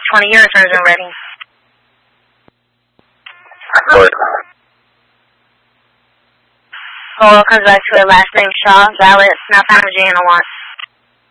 20 years version ready. Good. Polo comes back to her last name, Shaw, valid, now found Virginia once.